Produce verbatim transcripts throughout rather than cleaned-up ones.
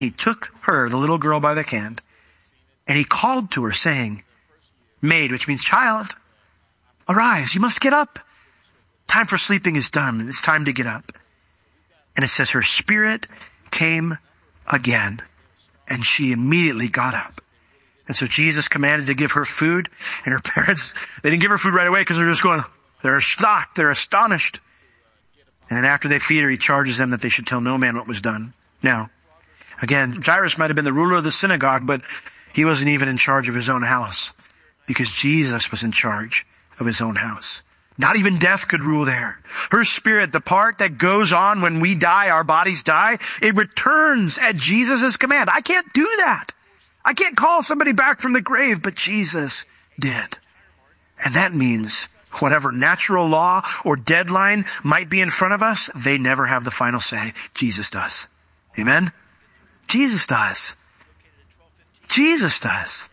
He took her, the little girl, by the hand, and he called to her, saying, Maid, which means child, arise, you must get up. Time for sleeping is done. It's time to get up. And it says her spirit came again, and she immediately got up. And so Jesus commanded to give her food, and her parents, they didn't give her food right away because they're just going, they're shocked, they're astonished. And then after they feed her, he charges them that they should tell no man what was done. Now, again, Jairus might have been the ruler of the synagogue, but he wasn't even in charge of his own house because Jesus was in charge of his own house. Not even death could rule there. Her spirit, the part that goes on when we die, our bodies die, it returns at Jesus' command. I can't do that. I can't call somebody back from the grave, but Jesus did. And that means whatever natural law or deadline might be in front of us, they never have the final say. Jesus does. Amen? Jesus does. Jesus does.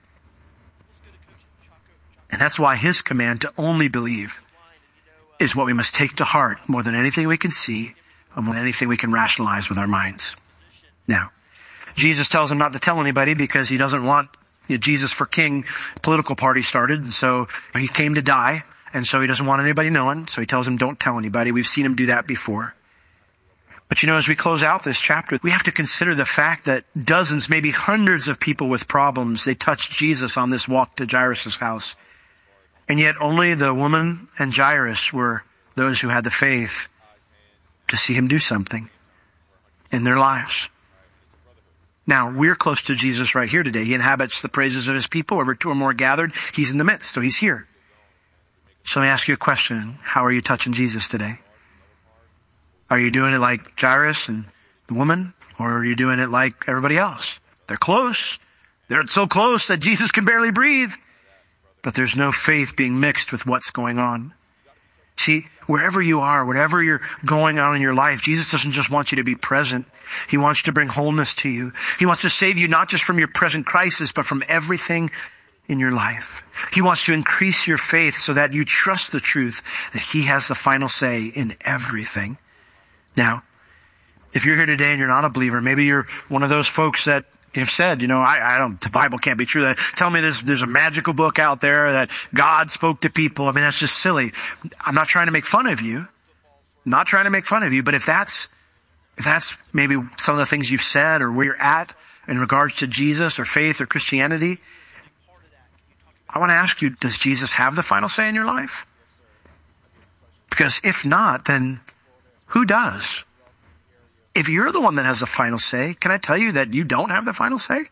And that's why his command to only believe is what we must take to heart more than anything we can see or more than anything we can rationalize with our minds. Now, Jesus tells him not to tell anybody because he doesn't want you know, Jesus for King political party started. And so he came to die. And so he doesn't want anybody knowing. So he tells him, don't tell anybody. We've seen him do that before. But you know, as we close out this chapter, we have to consider the fact that dozens, maybe hundreds of people with problems, they touched Jesus on this walk to Jairus' house. And yet only the woman and Jairus were those who had the faith to see him do something in their lives. Now, we're close to Jesus right here today. He inhabits the praises of his people. Wherever two or more gathered, he's in the midst. So he's here. So let me ask you a question. How are you touching Jesus today? Are you doing it like Jairus and the woman? Or are you doing it like everybody else? They're close. They're so close that Jesus can barely breathe. But there's no faith being mixed with what's going on. See, wherever you are, whatever you're going on in your life, Jesus doesn't just want you to be present. He wants you to bring wholeness to you. He wants to save you not just from your present crisis, but from everything in your life. He wants to increase your faith so that you trust the truth that he has the final say in everything. Now, if you're here today and you're not a believer, maybe you're one of those folks that have said, you know, I, I don't, the Bible can't be true. That tell me there's, there's a magical book out there that God spoke to people. I mean, that's just silly. I'm not trying to make fun of you. I'm not trying to make fun of you. But if that's, if that's maybe some of the things you've said or where you're at in regards to Jesus or faith or Christianity, I want to ask you, does Jesus have the final say in your life? Because if not, then who does? If you're the one that has the final say, can I tell you that you don't have the final say?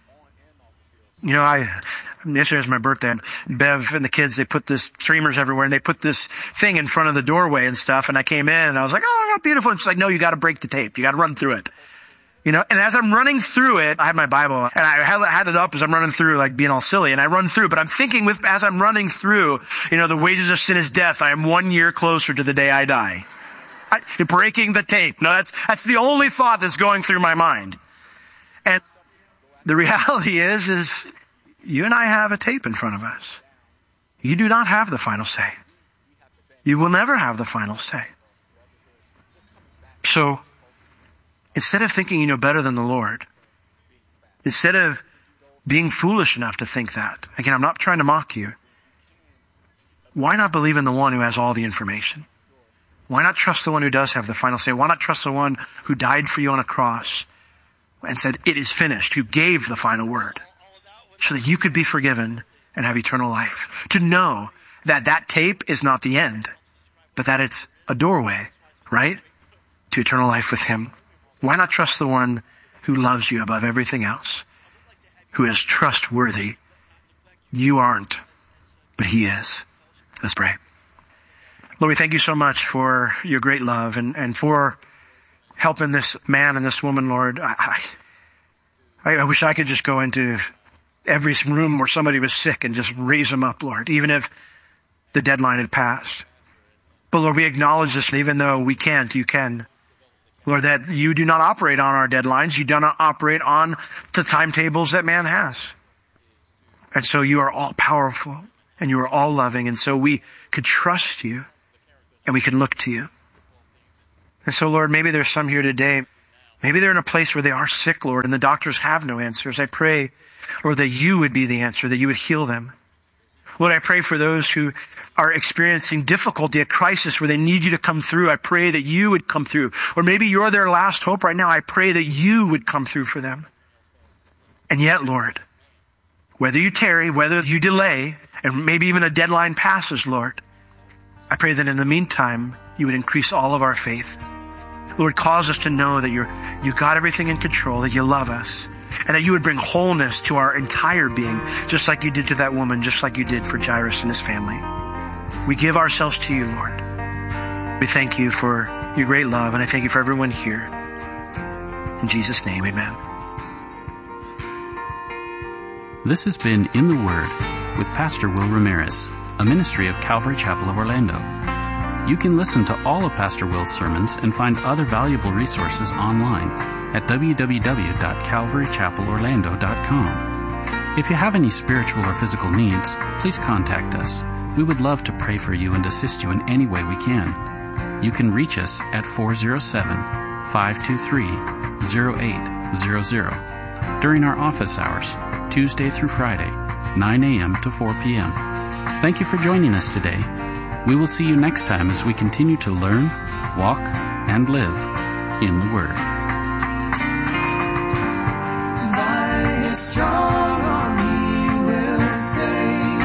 You know, I, yesterday was my birthday. Bev and the kids, they put this streamers everywhere and they put this thing in front of the doorway and stuff. And I came in and I was like, oh, how beautiful. And she's like, no, you got to break the tape. You got to run through it. You know, and as I'm running through it, I had my Bible and I had it up as I'm running through, like being all silly. And I run through, but I'm thinking with, as I'm running through, you know, the wages of sin is death. I am one year closer to the day I die. I, breaking the tape. No, that's, that's the only thought that's going through my mind. And the reality is, is you and I have a tape in front of us. You do not have the final say. You will never have the final say. So, instead of thinking you know better than the Lord, instead of being foolish enough to think that, again, I'm not trying to mock you, why not believe in the one who has all the information? Why not trust the one who does have the final say? Why not trust the one who died for you on a cross and said, it is finished, who gave the final word so that you could be forgiven and have eternal life? To know that that tape is not the end, but that it's a doorway, right, to eternal life with him. Why not trust the one who loves you above everything else, who is trustworthy? You aren't, but he is. Let's pray. Lord, we thank you so much for your great love and, and for helping this man and this woman, Lord. I, I, I wish I could just go into every room where somebody was sick and just raise them up, Lord, even if the deadline had passed. But Lord, we acknowledge this, and even though we can't, you can. Lord, that you do not operate on our deadlines. You do not operate on the timetables that man has. And so you are all powerful and you are all loving. And so we could trust you and we can look to you. And so, Lord, maybe there's some here today Maybe they're in a place where they are sick, Lord, and the doctors have no answers. I pray, Lord, that you would be the answer, that you would heal them. Lord, I pray for those who are experiencing difficulty, a crisis where they need you to come through. I pray that you would come through. Or maybe you're their last hope right now. I pray that you would come through for them. And yet, Lord, whether you tarry, whether you delay, and maybe even a deadline passes, Lord, I pray that in the meantime, you would increase all of our faith. Lord, cause us to know that you're, you got everything in control, that you love us, and that you would bring wholeness to our entire being, just like you did to that woman, just like you did for Jairus and his family. We give ourselves to you, Lord. We thank you for your great love, and I thank you for everyone here. In Jesus' name, amen. This has been In the Word with Pastor Will Ramirez, a ministry of Calvary Chapel of Orlando. You can listen to all of Pastor Will's sermons and find other valuable resources online at w w w dot calvary chapel orlando dot com. If you have any spiritual or physical needs, please contact us. We would love to pray for you and assist you in any way we can. You can reach us at four oh seven, five two three, oh eight hundred during our office hours, Tuesday through Friday, nine a.m. to four p.m. Thank you for joining us today. We will see you next time as we continue to learn, walk, and live in the Word. By His strong arm He will save.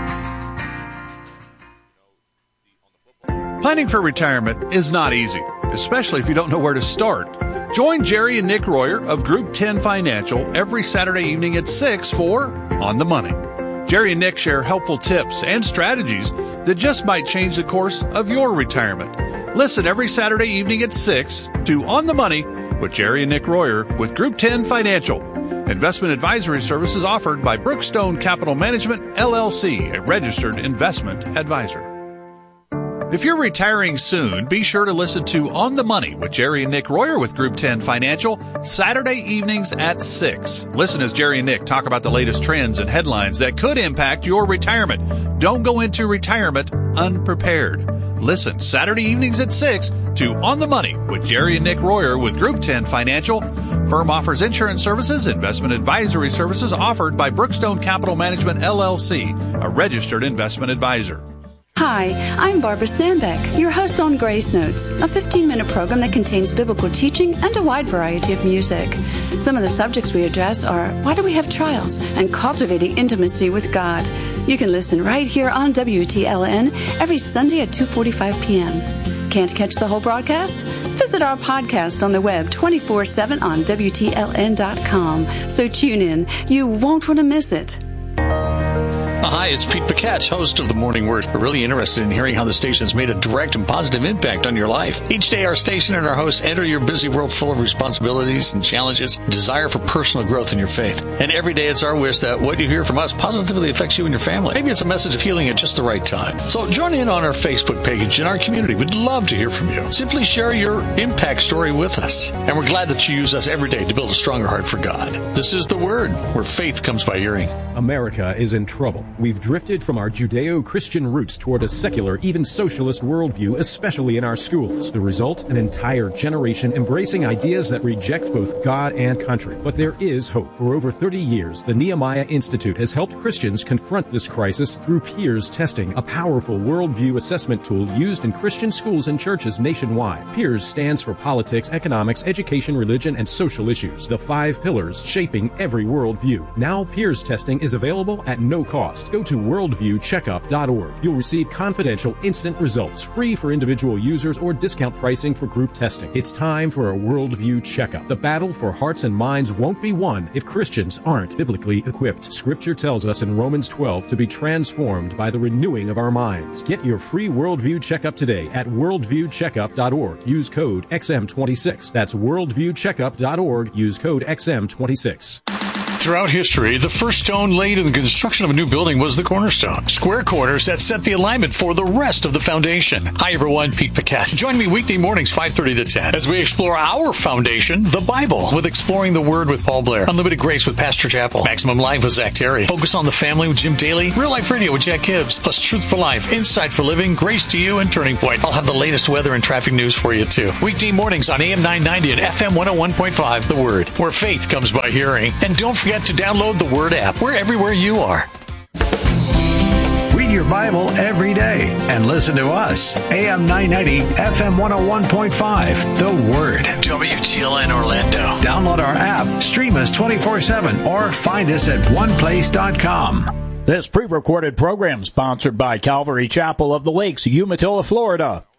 Planning for retirement is not easy, especially if you don't know where to start. Join Jerry and Nick Royer of Group ten Financial every Saturday evening at six for On the Money. Jerry and Nick share helpful tips and strategies that just might change the course of your retirement. Listen every Saturday evening at six to On the Money with Jerry and Nick Royer with Group ten Financial. Investment advisory services offered by Brookstone Capital Management, L L C, a registered investment advisor. If you're retiring soon, be sure to listen to On the Money with Jerry and Nick Royer with Group ten Financial, Saturday evenings at six. Listen as Jerry and Nick talk about the latest trends and headlines that could impact your retirement. Don't go into retirement unprepared. Listen Saturday evenings at six to On the Money with Jerry and Nick Royer with Group ten Financial. Firm offers insurance services, investment advisory services offered by Brookstone Capital Management, L L C, a registered investment advisor. Hi, I'm Barbara Sandbeck, your host on Grace Notes, a fifteen-minute program that contains biblical teaching and a wide variety of music. Some of the subjects we address are why do we have trials and cultivating intimacy with God. You can listen right here on W T L N every Sunday at two forty-five p.m. Can't catch the whole broadcast? Visit our podcast on the web twenty-four seven on W T L N dot com. So tune in. You won't want to miss it. Hi, it's Pete Paquette, host of The Morning Word. We're really interested in hearing how the station has made a direct and positive impact on your life. Each day, our station and our hosts enter your busy world full of responsibilities and challenges, desire for personal growth in your faith. And every day, it's our wish that what you hear from us positively affects you and your family. Maybe it's a message of healing at just the right time. So join in on our Facebook page and our community. We'd love to hear from you. Simply share your impact story with us. And we're glad that you use us every day to build a stronger heart for God. This is The Word, where faith comes by hearing. America is in trouble. We've drifted from our Judeo-Christian roots toward a secular, even socialist worldview, especially in our schools. The result? An entire generation embracing ideas that reject both God and country. But there is hope. For over thirty years, the Nehemiah Institute has helped Christians confront this crisis through Peers Testing, a powerful worldview assessment tool used in Christian schools and churches nationwide. Peers stands for politics, economics, education, religion, and social issues, the five pillars shaping every worldview. Now Peers Testing is available at no cost. Go to worldview checkup dot org. You'll receive confidential, instant results, free for individual users or discount pricing for group testing. It's time for a worldview checkup. The battle for hearts and minds won't be won if Christians aren't biblically equipped. Scripture tells us in Romans twelve to be transformed by the renewing of our minds. Get your free worldview checkup today at worldview checkup dot org. Use code X M twenty-six. That's worldview checkup dot org. Use code X M twenty-six. Throughout history, the first stone laid in the construction of a new building was the cornerstone. Square corners that set the alignment for the rest of the foundation. Hi everyone, Pete Pacat. Join me weekday mornings five thirty to ten as we explore our foundation, the Bible, with Exploring the Word with Paul Blair, Unlimited Grace with Pastor Chappell, Maximum Life with Zach Terry, Focus on the Family with Jim Daly, Real Life Radio with Jack Gibbs, plus Truth for Life, Insight for Living, Grace to You, and Turning Point. I'll have the latest weather and traffic news for you too. Weekday mornings on A M nine ninety and F M one oh one point five, The Word, where faith comes by hearing. And don't forget to download the Word app. We're everywhere you are. Read your Bible every day and listen to us. A M nine ninety, F M one oh one point five, The Word. W T L N Orlando. Download our app, stream us twenty-four seven, or find us at one place dot com. This pre-recorded program sponsored by Calvary Chapel of the Lakes, Umatilla, Florida.